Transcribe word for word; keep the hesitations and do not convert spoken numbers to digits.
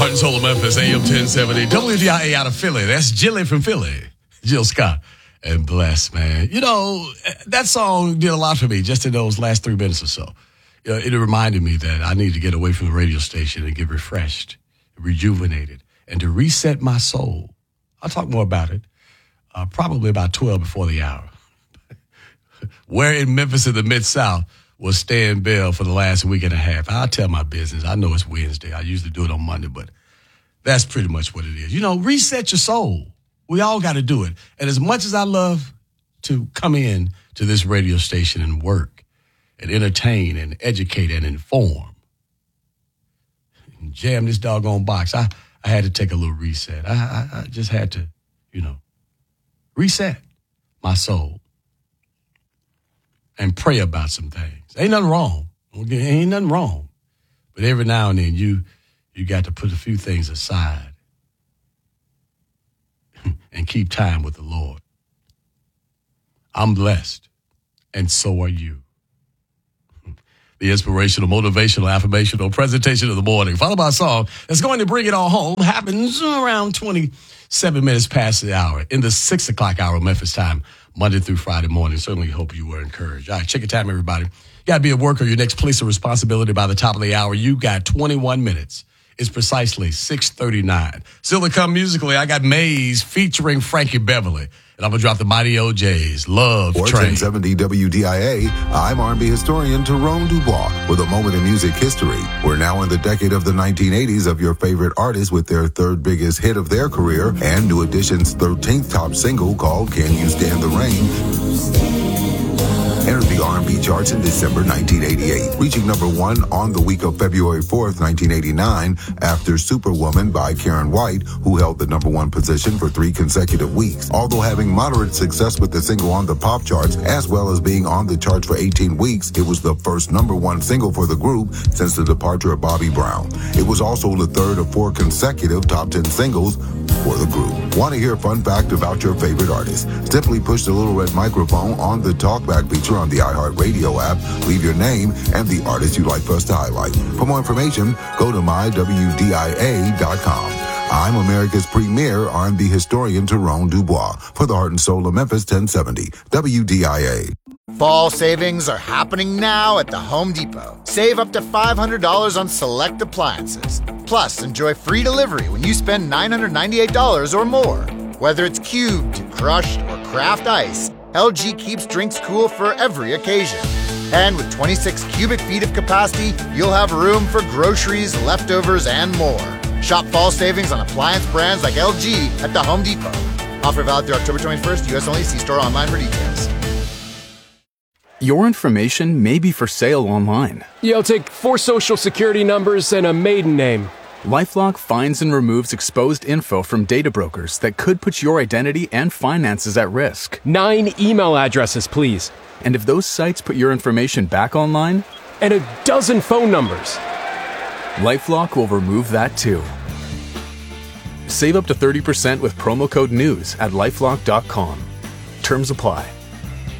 Heart and Soul of Memphis, A M ten seventy, W D I A out of Philly. That's Jilly from Philly. Jill Scott and Bless, man. You know, that song did a lot for me just in those last three minutes or so. You know, it reminded me that I need to get away from the radio station and get refreshed, rejuvenated, and to reset my soul. I'll talk more about it uh, probably about twelve before the hour. Where in Memphis in the Mid-South was Stan Bell for the last week and a half? I'll tell my business. I know it's Wednesday. I usually do it on Monday, but that's pretty much what it is. You know, reset your soul. We all got to do it. And as much as I love to come in to this radio station and work and entertain and educate and inform and jam this doggone box, I, I had to take a little reset. I, I, I just had to, you know, reset my soul and pray about some things. Ain't nothing wrong. Ain't nothing wrong. But every now and then you you got to put a few things aside and keep time with the Lord. I'm blessed, and so are you. The inspirational, motivational, affirmational presentation of the morning, followed by a song that's going to bring it all home, happens around twenty-seven minutes past the hour in the six o'clock hour Memphis time, Monday through Friday morning. Certainly hope you were encouraged. All right, check your time, everybody. You got to be at work or your next place of responsibility by the top of the hour. You got twenty-one minutes. It's precisely six thirty-nine. Still to come musically, I got Maze featuring Frankie Beverly. And I'm going to drop the Mighty O J's Love Train. fourteen seventy W D I A, I'm R and B historian Tyrone Dubois with a moment in music history. We're now in the decade of the nineteen eighties of your favorite artists with their third biggest hit of their career and New Edition's thirteenth top single called Can You Stand the Rain? Entered the R and B charts in December nineteen eighty-eight, reaching number one on the week of February fourth, nineteen eighty-nine, after Superwoman by Karen White, who held the number one position for three consecutive weeks. Although having moderate success with the single on the pop charts, as well as being on the charts for eighteen weeks, it was the first number one single for the group since the departure of Bobby Brown. It was also the third of four consecutive top ten singles for the group. Want to hear a fun fact about your favorite artist? Simply push the little red microphone on the talkback feature on the iHeartRadio app, leave your name and the artist you'd like for us to highlight. For more information, go to my W D I A dot com. I'm America's premier R and B historian, Tyrone Dubois, for the Heart and Soul of Memphis ten seventy W D I A. Fall savings are happening now at the Home Depot. Save up to five hundred dollars on select appliances. Plus, enjoy free delivery when you spend nine hundred ninety-eight dollars or more. Whether it's cubed, crushed, or craft ice, L G keeps drinks cool for every occasion. And with twenty-six cubic feet of capacity, you'll have room for groceries, leftovers, and more. Shop fall savings on appliance brands like L G at the Home Depot. Offer valid through October twenty-first, U S only. See store online for details. Your information may be for sale online. Yeah, I'll take four social security numbers and a maiden name. LifeLock finds and removes exposed info from data brokers that could put your identity and finances at risk. Nine email addresses, please. And if those sites put your information back online? And a dozen phone numbers. LifeLock will remove that too. Save up to thirty percent with promo code NEWS at lifelock dot com. Terms apply.